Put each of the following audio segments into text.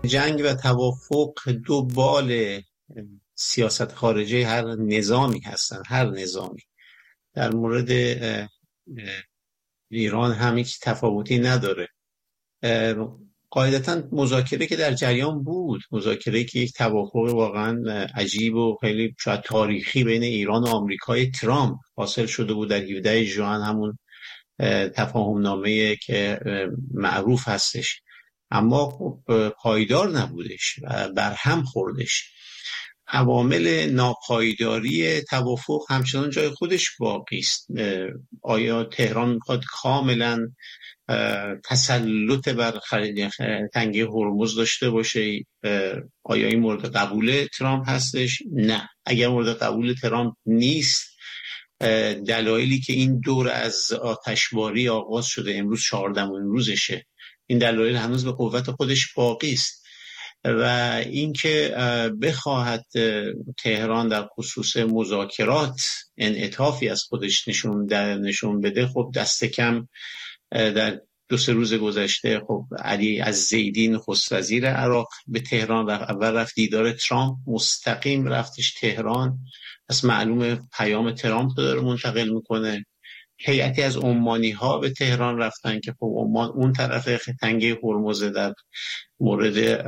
جنگ و توافق دو بال سیاست خارجی هر نظامی هستن، هر نظامی. در مورد ایران هم هیچ تفاوتی نداره. قاعدتا مذاکره که در جریان بود، مذاکره که یک توافق واقعا عجیب و خیلی شاید تاریخی بین ایران و آمریکای ترامپ حاصل شده بود در 17 ژوئن، همون تفاهم نامه که معروف هستش، اما خب پایدار نبودش و برهم خوردش. عوامل ناپایداری توافق همچنان جای خودش باقی است. آیا تهران میخواد کاملا تسلط بر تنگه هرمز داشته باشه؟ آیا این مورد قبول ترامپ هستش؟ نه. اگر مورد قبول ترامپ نیست، دلایلی که این دور از آتشباری آغاز شده، امروز 14مین روزشه، این دلایل هنوز به قوت خودش باقی است و اینکه بخواهد تهران در خصوص مذاکرات انعطافی از خودش نشون بده، خب دست کم در 2-3 روز گذشته خب علی الزیدی نخست وزیر عراق به تهران رفت. اول رفت دیدار ترامپ، مستقیم رفتش تهران، پس معلومه پیام ترامپ رو داره منتقل میکنه. هیئتی از عمانی ها به تهران رفتن که خب عمان اون طرف تنگه هرمز، در مورد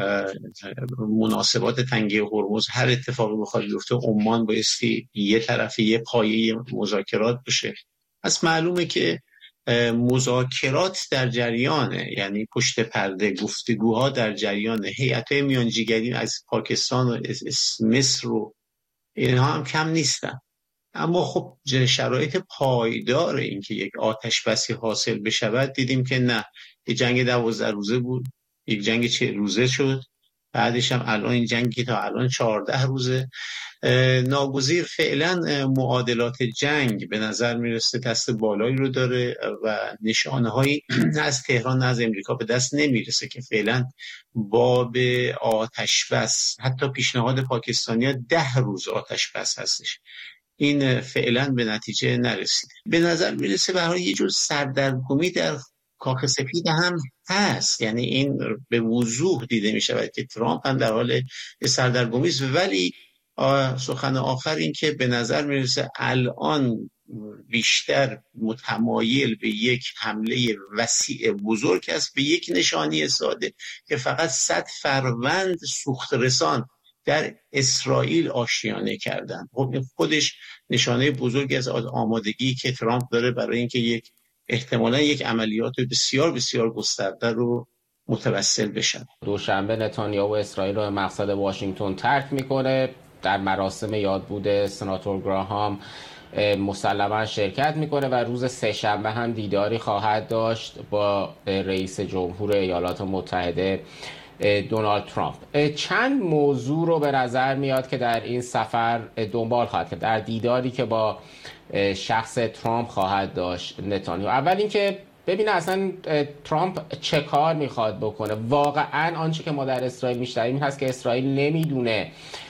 مناسبات تنگه هرمز هر اتفاقی بخواد بیفته عمان بایستی یه طرف یه پایه مذاکرات بشه. پس معلومه که مذاکرات در جریانه، یعنی پشت پرده گفتگوها در جریانه. هیئت‌های میانجیگری از پاکستان و مصر و اینها هم کم نیستن، اما خب شرایط پایدار این که یک آتش بسی حاصل بشود دیدیم که نه. یک جنگ 12 روزه بود، یک جنگ 40 روزه شد، بعدش هم الان این جنگی تا الان 14 روزه. ناگزیر فعلا معادلات جنگ به نظر میرسه دست بالایی رو داره و نشانه هایی از تهران از امریکا به دست نمیرسه که فعلا باب آتش بس، حتی پیشنهاد پاکستانی ها 10 روز آتش بس هستش، این فعلا به نتیجه نرسیده. به نظر میرسه به هر حال یه جور سردرگمی در کاخ سفید هم هست، یعنی این به وضوح دیده می شود که ترامپ هم در حال سردرگمی است. ولی سخن آخر این که به نظر می رسه الان بیشتر متمایل به یک حمله وسیع بزرگ است، به یک نشانی ساده که فقط 100 فروند سوخت رسان در اسرائیل آشیانه کردن. خب این خودش نشانه بزرگی از آمادگی که ترامپ داره برای اینکه احتمالاً یک عملیات بسیار بسیار گسترده رو متوسل بشن. دوشنبه نتانیاهو اسرائیل رو به مقصد واشنگتن ترک میکنه. در مراسم یادبود سناتور گراهام مسلما شرکت میکنه و روز سه‌شنبه هم دیداری خواهد داشت با رئیس جمهور ایالات متحده دونالد ترامپ. چند موضوع رو به نظر میاد که در این سفر دنبال خواهد کرد، در دیداری که با شخص ترامپ خواهد داشت نتانیاهو. اول اینکه ببینه اصلا ترامپ چه کار میخواد بکنه. واقعا آنچه که ما در اسرائیل میشنویم این هست که اسرائیل نمیدونه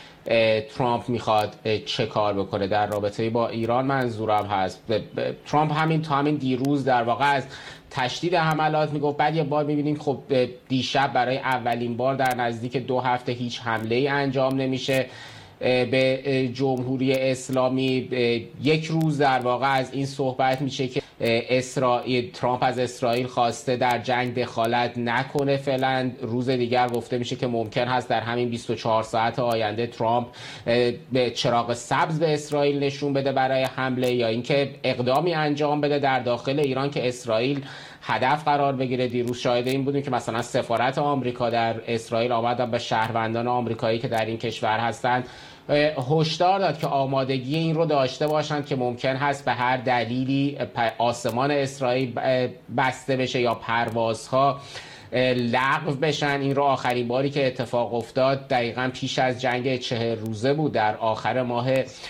ترامپ میخواد چه کار بکنه در رابطه با ایران. منظورم هست ترامپ همین دیروز در واقع از تشدید حملات میگفت، بعد یه بار میبینیم خب دیشب برای اولین بار در نزدیک 2 هفته هیچ حمله‌ای انجام نمیشه به جمهوری اسلامی. یک روز در واقع از این صحبت میشه که ترامپ از اسرائیل خواسته در جنگ دخالت نکنه فعلا. روز دیگر گفته میشه که ممکن هست در همین 24 ساعت آینده ترامپ به چراغ سبز به اسرائیل نشون بده برای حمله یا اینکه اقدامی انجام بده در داخل ایران که اسرائیل هدف قرار بگیره. دیروز شاهد این بودیم که مثلا سفارت آمریکا در اسرائیل آمد به شهروندان آمریکایی که در این کشور هستند هشدار داد که آمادگی این رو داشته باشند که ممکن هست به هر دلیلی آسمان اسرائیل بسته بشه یا پروازها لغو بشن. این رو آخرین باری که اتفاق افتاد دقیقاً پیش از جنگ 40 روزه بود در آخر ماه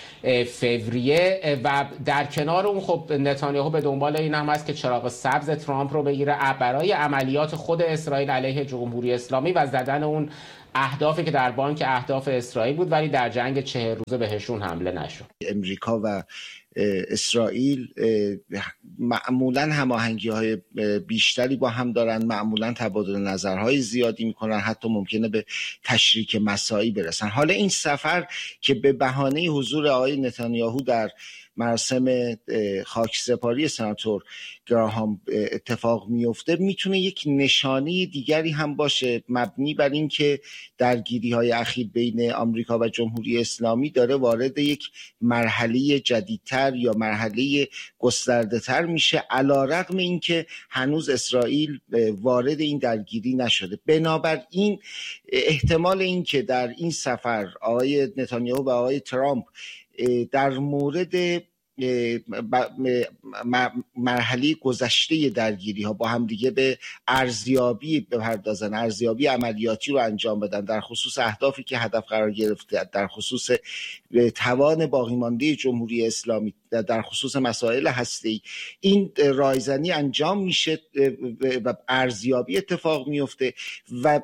فوریه. و در کنار اون خب نتانیاهو به دنبال این هم هست که چراغ سبز ترامپ رو بگیره برای عملیات خود اسرائیل علیه جمهوری اسلامی و زدن اون اهدافی که در بانک اهداف اسرائیل بود، ولی در جنگ 40 روزه بهشون حمله نشد. امریکا و اسرائیل معمولا هماهنگی‌های بیشتری با هم دارن، معمولا تبادل نظرهای زیادی میکنن، حتی ممکنه به تشریک مساعی برسن. حالا این سفر که به بهانه حضور آقای نتانیاهو در مراسم خاکسپاری سناتور گراهام اتفاق میفته، میتونه یک نشانه دیگری هم باشه، مبنی بر این که درگیری‌های اخیر بین آمریکا و جمهوری اسلامی داره وارد یک مرحله جدیدتر یا مرحله گسترده‌تر میشه، علی‌رغم این که هنوز اسرائیل وارد این درگیری نشده. بنابراین احتمال این که در این سفر آقای نتانیاهو و آقای ترامپ در مورد مرحله گذشته درگیری ها با هم دیگه به ارزیابی بپردازن، ارزیابی عملیاتی رو انجام بدن در خصوص اهدافی که هدف قرار گرفته، در خصوص توان باقی مانده جمهوری اسلامی، در خصوص مسائل هسته‌ای، این رایزنی انجام میشه و ارزیابی اتفاق میفته و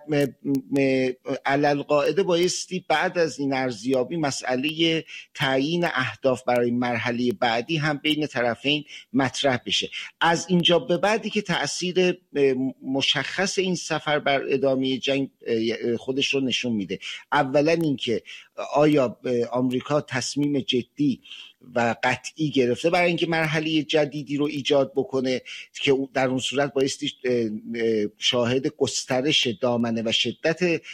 علالقاعده بایستی بعد از این ارزیابی مسئله تعیین اهداف برای مرحله بعدی هم بین طرفین مطرح بشه. از اینجا به بعدی که تأثیر مشخص این سفر بر ادامه جنگ خودش رو نشون میده. اولا اینکه آیا آمریکا تصمیم جدی و قطعی گرفته برای اینکه مرحله جدیدی رو ایجاد بکنه که در اون صورت بایستی شاهد گسترش دامنه و شدت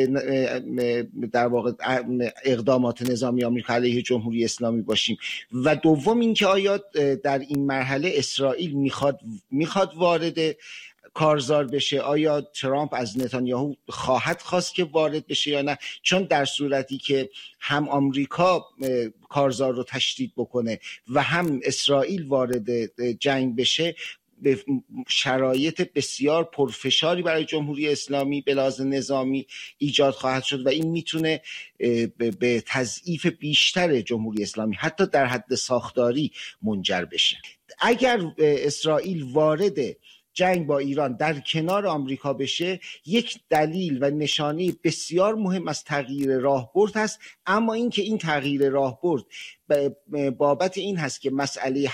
در واقع اقدامات نظامی آمریکا علیه جمهوری اسلامی باشیم، و دوم اینکه آیا در این مرحله اسرائیل میخواد وارد کارزار بشه، آیا ترامپ از نتانیاهو خواهد خواست که وارد بشه یا نه، چون در صورتی که هم آمریکا کارزار رو تشدید بکنه و هم اسرائیل وارد جنگ بشه، به شرایط بسیار پرفشاری برای جمهوری اسلامی به لحاظ نظامی ایجاد خواهد شد و این میتونه به تضعیف بیشتر جمهوری اسلامی حتی در حد ساختاری منجر بشه. اگر اسرائیل وارد جنگ با ایران در کنار آمریکا بشه، یک دلیل و نشانه بسیار مهم از تغییر راهبرد هست، اما اینکه این تغییر راهبرد بابت این هست که مسئله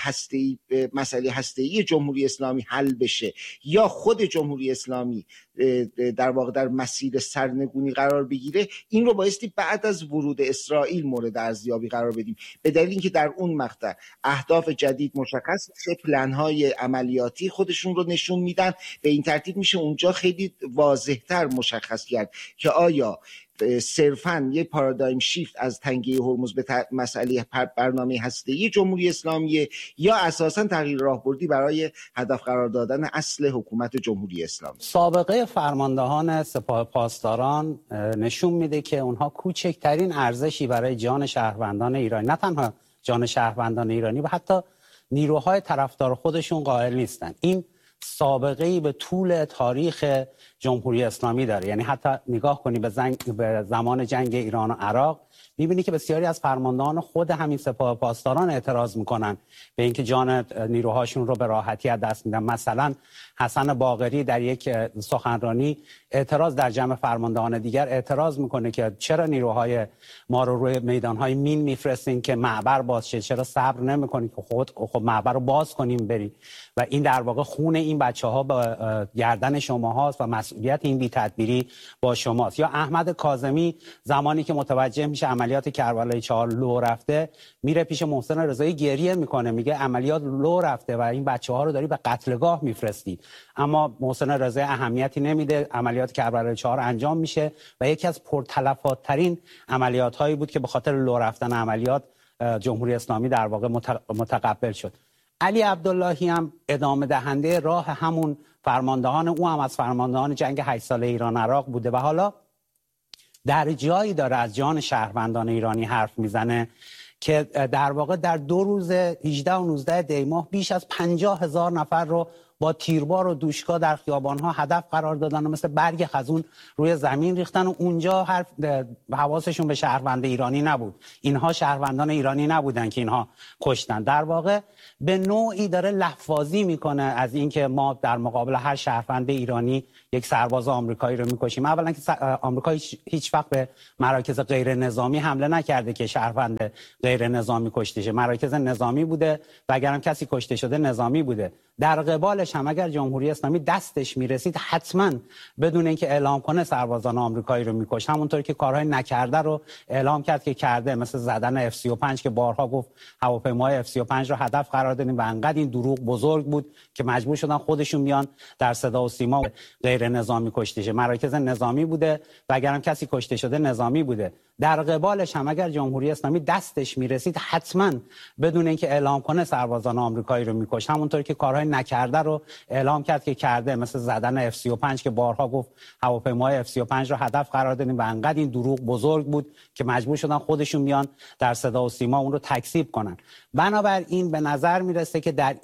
هسته‌ای جمهوری اسلامی حل بشه یا خود جمهوری اسلامی در واقع در مسیر سرنگونی قرار بگیره، این رو بایستی بعد از ورود اسرائیل مورد ارزیابی قرار بدیم، به دلیل اینکه در اون مقطع اهداف جدید مشخص میشه، پلن‌های عملیاتی خودشون رو نشون میدن، به این ترتیب میشه اونجا خیلی واضح‌تر مشخص کرد که آیا صرفاً یک پارادایم شیفت از تنگه هرمز به مسئله برنامه هسته‌ای جمهوری اسلامی یا اساساً تغییر راهبردی برای هدف قرار دادن اصل حکومت جمهوری اسلامی. سابقه فرماندهان سپاه پاسداران نشون میده که اونها کوچکترین ارزشی برای جان شهروندان ایرانی، نه تنها جان شهروندان ایرانی و حتی نیروهای طرفدار خودشون قائل نیستن. این سابقه‌ای به طول تاریخ جمهوری اسلامی داره. یعنی حتی نگاه کنی به زمان جنگ ایران و عراق، می‌بینی که بسیاری از فرماندهان خود همین سپاه پاسداران اعتراض می‌کنن به اینکه جان نیروهاشون رو به راحتی از دست میدن. مثلا حسن باقری در یک سخنرانی اعتراض در جمع فرماندهان دیگر اعتراض می‌کنه که چرا نیروهای ما رو روی میدان‌های مین می‌فرستین که معبر باز شه، چرا صبر نمی‌کنید که خود معبر رو باز کنیم بریم، و این در واقع خون این بچه‌ها به گردن شماهاست و مسئولیت این بی‌تدبیری با شماست. یا احمد کاظمی زمانی که متوجه میشه عملیات کربلای 4 لو رفته، میره پیش محسن رضایی گریه میکنه، میگه عملیات لو رفته و این بچه‌ها رو داری به قتلگاه میفرستی. اما محسن رضایی اهمیتی نمیده، عملیات کربلای 4 انجام میشه و یکی از پرتلفات‌ترین عملیات‌هایی بود که به خاطر لو رفتن عملیات جمهوری اسلامی در واقع متقبل شد. علی عبداللهی هم ادامه دهنده راه همون فرماندهان، او هم از فرماندهان جنگ 8 ساله ایران عراق بوده و حالا در جایی داره از جان شهروندان ایرانی حرف میزنه که در واقع در 2 روز 18 و 19 دی ماه بیش از 50,000 نفر رو با تیربار و دوشکا در خیابان‌ها هدف قرار دادن و مثل برگ خزون روی زمین ریختن و اونجا حواسشون به شهروند ایرانی نبود. اینها شهروندان ایرانی نبودن که اینها کشتن. در واقع به نوعی داره لفظی میکنه از اینکه ما در مقابل هر شهروند ایرانی یک سرباز آمریکایی رو میکشیم. اولا که آمریکا هیچ وقت به مراکز غیر نظامی حمله نکرده که شهروند غیر نظامی کشته شه. مراکز نظامی بوده و اگرم کسی کشته شده نظامی بوده. در قبالش هم اگر جمهوری اسلامی دستش میرسید حتما بدون اینکه اعلام کنه سربازان آمریکایی رو میکشت. همونطور که کارهای نکرده رو اعلام کرد که کرده، مثل زدن F-35 که بارها گفت هواپیمای F-35 رو هدف قرار دادیم و انقدر این دروغ بزرگ بود که مجبور شدن خودشون بیان در صدا و سیما غیر نظامی کشته شه. مراکز نظامی بوده و اگرم کسی کشته شده نظامی بوده. در قبالش هم اگر جمهوری اسلامی دستش میرسید حتما بدون اینکه اعلام کنه سربازان آمریکایی رو میکشت. همونطور که کارهای نکرده رو اعلام کرد که کرده، مثل زدن F-35 که بارها گفت هواپیمای F-35 رو هدف قرار دادیم و انقدر این دروغ بزرگ بود که مجبور شدن خودشون بیان در صدا و سیما اون رو تکذیب کنن. بنابراین به نظر میرسه که در